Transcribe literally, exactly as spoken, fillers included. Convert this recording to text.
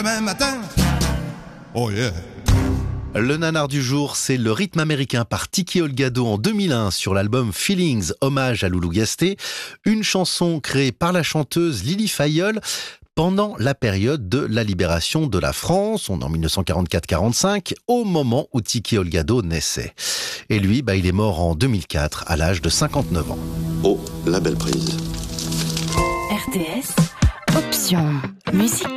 Demain matin. Oh yeah. Le nanar du jour, c'est le rythme américain par Tiki Olgado en deux mille un sur l'album Feelings, hommage à Loulou Gasté, une chanson créée par la chanteuse Lily Fayol pendant la période de la libération de la France, on est en dix-neuf cent quarante-quatre quarante-cinq, au moment où Tiki Olgado naissait. Et lui, bah, il est mort en deux mille quatre, à l'âge de cinquante-neuf ans. Oh, la belle prise. R T S, option musique.